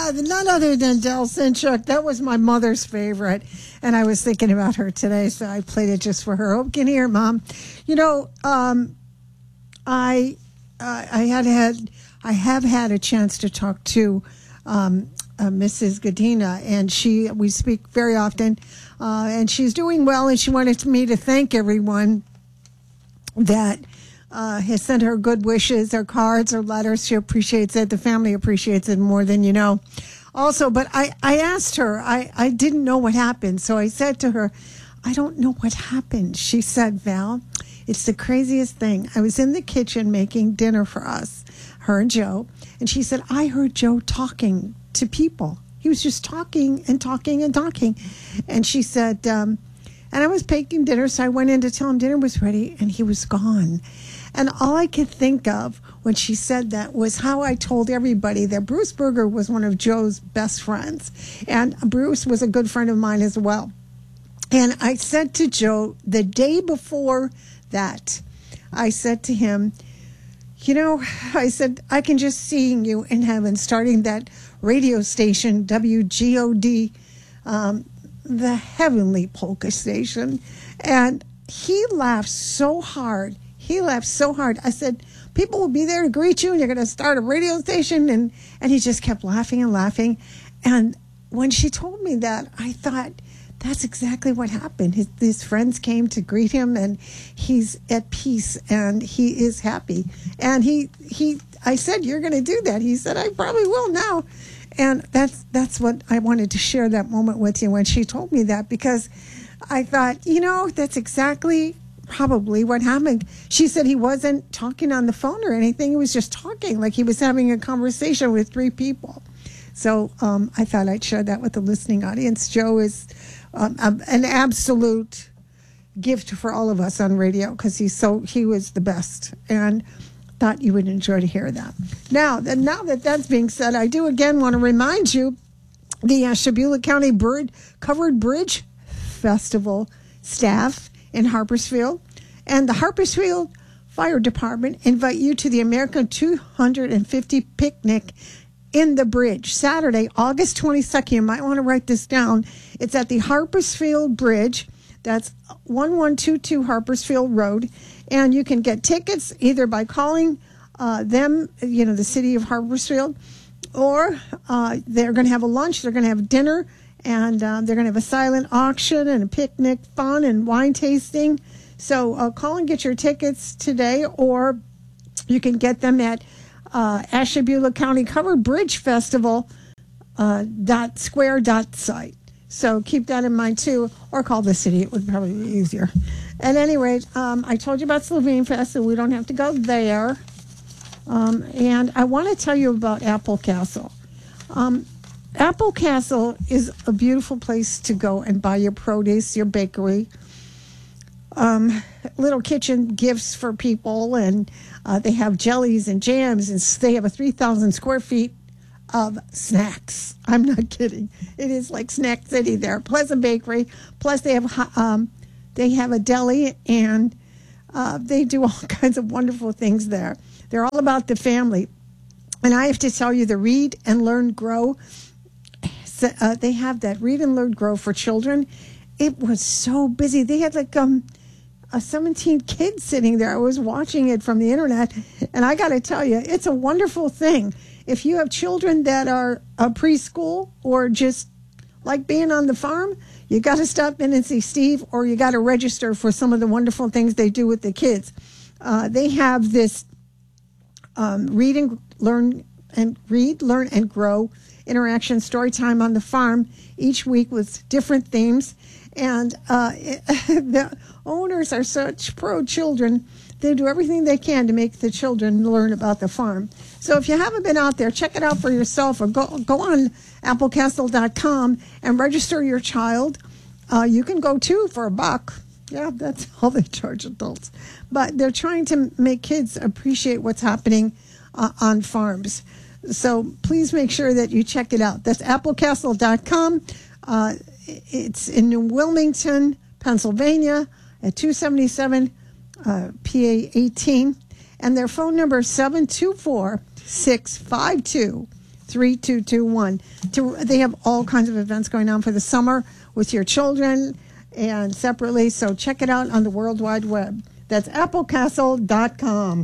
none other than Del Sinchuk. That was my mother's favorite, and I was thinking about her today, so I played it just for her. Hope you can hear, Mom. You know, I have had a chance to talk to Mrs. Godina, and we speak very often, and she's doing well, and she wanted me to thank everyone that has sent her good wishes, or cards, or letters. She appreciates it. The family appreciates it more than you know. Also, but I asked her, I didn't know what happened, so I said to her, I don't know what happened. She said, Val, it's the craziest thing. I was in the kitchen making dinner for us, her and Joe, and she said, I heard Joe talking to people. He was just talking and talking and talking. And she said, and I was making dinner, so I went in to tell him dinner was ready, and he was gone. And all I could think of when she said that was how I told everybody that Bruce Berger was one of Joe's best friends. And Bruce was a good friend of mine as well. And I said to Joe the day before that, I said to him, you know, I said, I can just see you in heaven starting that radio station, WGOD, the Heavenly Polka Station. And he laughed so hard. I said, people will be there to greet you, and you're going to start a radio station. And he just kept laughing and laughing. And when she told me that, I thought, that's exactly what happened. His friends came to greet him, and he's at peace, and he is happy. And I said, you're going to do that. He said, I probably will now. And that's what I wanted to share that moment with you when she told me that, because I thought, you know, that's exactly probably what happened. She said he wasn't talking on the phone or anything. He was just talking like he was having a conversation with three people. So I thought I'd share that with the listening audience. Joe is an absolute gift for all of us on radio, because he was the best, and thought you would enjoy to hear that. Now that that's being said, I do again want to remind you the Ashtabula County Covered Bridge Festival staff in Harpersfield and the Harpersfield Fire Department invite you to the American 250 picnic in the bridge, Saturday, August 22nd. You might want to write this down. It's at the Harpersfield Bridge. That's 1122 Harpersfield Road. And you can get tickets either by calling them, the city of Harpersfield, or they're going to have a lunch, they're going to have dinner, and they're going to have a silent auction and a picnic, fun, and wine tasting. So call and get your tickets today, or you can get them at Ashtabula County Covered Bridge Festival .square.site. So keep that in mind too, or call the city. It would probably be easier. At any rate, I told you about Slovene Fest, so we don't have to go there. And I want to tell you about Apple Castle. Apple Castle is a beautiful place to go and buy your produce, your bakery, little kitchen gifts for people, and they have jellies and jams, and they have a 3,000 square feet of snacks. I'm not kidding. It is like Snack City there, plus a bakery, plus they have a deli, and they do all kinds of wonderful things there. They're all about the family. And I have to tell you, the Read and Learn Grow, they have that Read and Learn Grow for children. It was so busy. They had like 17 kids sitting there. I was watching it from the internet, and I got to tell you, it's a wonderful thing. If you have children that are preschool or just like being on the farm, you got to stop in and see Steve, or you got to register for some of the wonderful things they do with the kids. They have this Read, Learn, and Grow interaction story time on the farm each week with different themes. And the owners are such pro-children. They do everything they can to make the children learn about the farm. So if you haven't been out there, check it out for yourself, or go on applecastle.com and register your child. You can go too for $1. Yeah, that's all they charge adults. But they're trying to make kids appreciate what's happening on farms. So please make sure that you check it out. That's applecastle.com. It's in Wilmington, Pennsylvania, at 277 PA 18. And their phone number is 724-652-3682. 3221. They have all kinds of events going on for the summer with your children and separately. So check it out on the World Wide Web. That's applecastle.com.